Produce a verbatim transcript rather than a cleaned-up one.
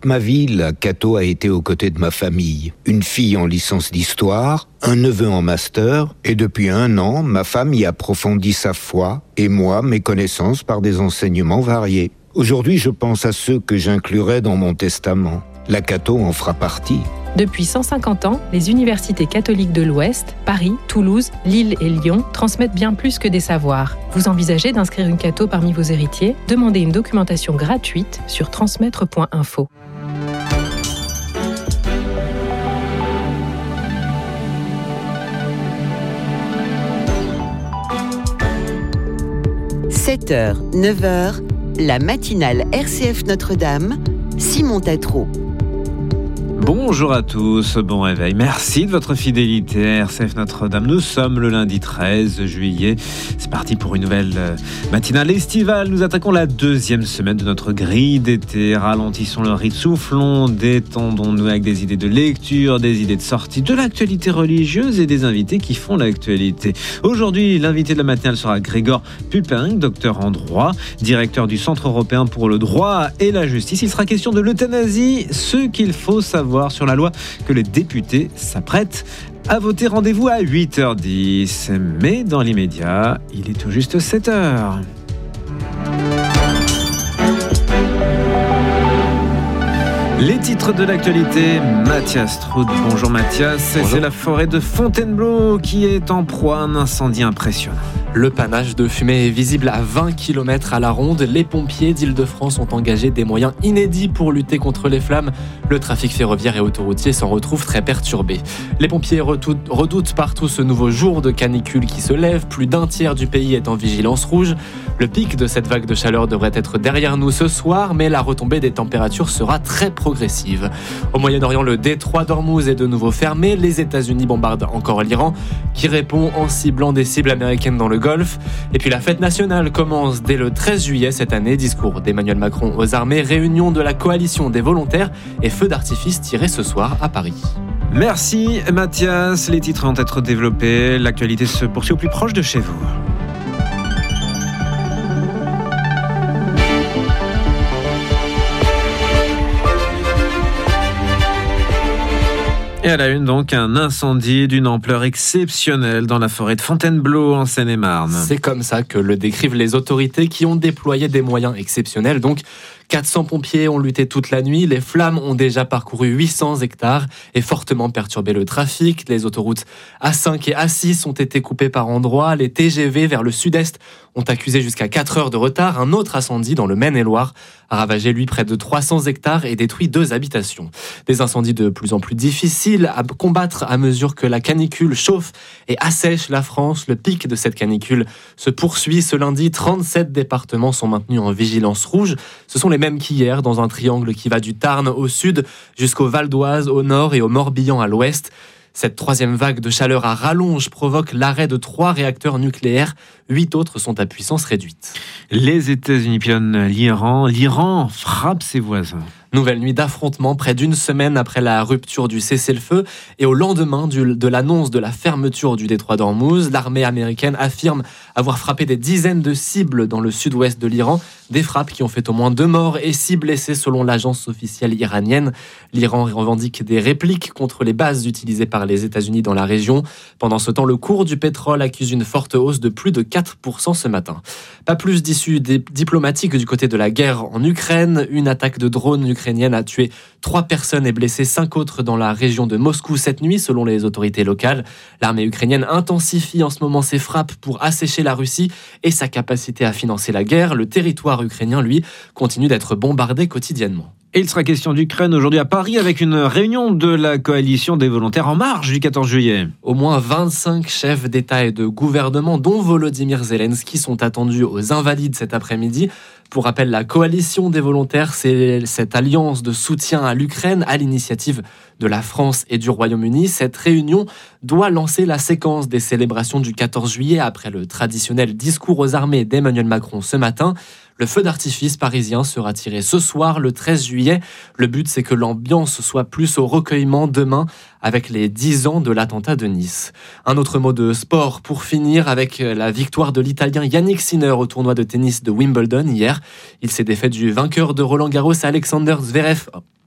ma vie, la Cato a été aux côtés de ma famille. Une fille en licence d'histoire, un neveu en master, et depuis un an, ma femme y approfondit sa foi, et moi, mes connaissances par des enseignements variés. Aujourd'hui, je pense à ceux que j'inclurai dans mon testament. La Cato en fera partie. Depuis cent cinquante ans, les universités catholiques de l'Ouest, Paris, Toulouse, Lille et Lyon, transmettent bien plus que des savoirs. Vous envisagez d'inscrire une Cato parmi vos héritiers ? Demandez une documentation gratuite sur transmettre point info. sept heures, neuf heures, la matinale R C F Notre-Dame, Simon Tatro. Bonjour à tous, bon réveil. Merci de votre fidélité à R C F Notre-Dame. Nous sommes le lundi treize juillet. C'est parti pour une nouvelle matinale estivale. Nous attaquons la deuxième semaine de notre grille d'été. Ralentissons le rythme, soufflons, détendons-nous avec des idées de lecture, des idées de sortie, de l'actualité religieuse et des invités qui font l'actualité. Aujourd'hui, l'invité de la matinale sera Gregor Pupin, docteur en droit, directeur du Centre européen pour le droit et la justice. Il sera question de l'euthanasie, ce qu'il faut savoir sur la loi que les députés s'apprêtent à voter. Rendez-vous à huit heures dix. Mais dans l'immédiat, il est tout juste sept heures. Les titres de l'actualité, Mathias Troud. Bonjour Mathias. Bonjour. C'est la forêt de Fontainebleau qui est en proie à un incendie impressionnant. Le panache de fumée est visible à vingt kilomètres à la ronde. Les pompiers d'Île-de-France ont engagé des moyens inédits pour lutter contre les flammes. Le trafic ferroviaire et autoroutier s'en retrouve très perturbé. Les pompiers redoutent, redoutent partout ce nouveau jour de canicule qui se lève. Plus d'un tiers du pays est en vigilance rouge. Le pic de cette vague de chaleur devrait être derrière nous ce soir, mais la retombée des températures sera très progressive. Au Moyen-Orient, le détroit d'Ormuz est de nouveau fermé. Les États-Unis bombardent encore l'Iran, qui répond en ciblant des cibles américaines dans le Golfe. Et puis la fête nationale commence dès le treize juillet cette année. Discours d'Emmanuel Macron aux armées, réunion de la coalition des volontaires et feu d'artifice tiré ce soir à Paris. Merci Mathias. Les titres vont être développés. L'actualité se poursuit au plus proche de chez vous. Et à la une, donc, un incendie d'une ampleur exceptionnelle dans la forêt de Fontainebleau, en Seine-et-Marne. C'est comme ça que le décrivent les autorités qui ont déployé des moyens exceptionnels. Donc, quatre cents pompiers ont lutté toute la nuit. Les flammes ont déjà parcouru huit cents hectares et fortement perturbé le trafic. Les autoroutes A cinq et A six ont été coupées par endroits. Les T G V vers le sud-est ont accusé jusqu'à quatre heures de retard. Un autre incendie dans le Maine-et-Loire a ravagé, lui, près de trois cents hectares et détruit deux habitations. Des incendies de plus en plus difficiles à combattre à mesure que la canicule chauffe et assèche la France. Le pic de cette canicule se poursuit. Ce lundi, trente-sept départements sont maintenus en vigilance rouge. Ce sont les mêmes qu'hier, dans un triangle qui va du Tarn au sud jusqu'au Val d'Oise au nord et au Morbihan à l'ouest. Cette troisième vague de chaleur à rallonge provoque l'arrêt de trois réacteurs nucléaires. Huit autres sont à puissance réduite. Les États-Unis pionnent l'Iran. L'Iran frappe ses voisins. Nouvelle nuit d'affrontement près d'une semaine après la rupture du cessez-le-feu et au lendemain du, de l'annonce de la fermeture du détroit d'Ormuz, l'armée américaine affirme avoir frappé des dizaines de cibles dans le sud-ouest de l'Iran, des frappes qui ont fait au moins deux morts et six blessés selon l'agence officielle iranienne. L'Iran revendique des répliques contre les bases utilisées par les États-Unis dans la région. Pendant ce temps, le cours du pétrole accuse une forte hausse de plus de quatre pour cent ce matin. Pas plus d'issue diplomatique du côté de la guerre en Ukraine. Une attaque de drone ukrainienne a tué trois personnes et blessé cinq autres dans la région de Moscou cette nuit, selon les autorités locales. L'armée ukrainienne intensifie en ce moment ses frappes pour assécher la Russie et sa capacité à financer la guerre. Le territoire ukrainien, lui, continue d'être bombardé quotidiennement. Et il sera question d'Ukraine aujourd'hui à Paris avec une réunion de la coalition des volontaires en marche du quatorze juillet. Au moins vingt-cinq chefs d'État et de gouvernement, dont Volodymyr Zelensky, sont attendus aux Invalides cet après-midi. Pour rappel, la coalition des volontaires, c'est cette alliance de soutien à l'Ukraine à l'initiative de la France et du Royaume-Uni. Cette réunion doit lancer la séquence des célébrations du quatorze juillet après le traditionnel discours aux armées d'Emmanuel Macron ce matin. Le feu d'artifice parisien sera tiré ce soir, le treize juillet. Le but, c'est que l'ambiance soit plus au recueillement demain, avec les dix ans de l'attentat de Nice. Un autre mot de sport pour finir avec la victoire de l'Italien Yannick Sinner au tournoi de tennis de Wimbledon hier. Il s'est défait du vainqueur de Roland Garros, Alexander Zverev,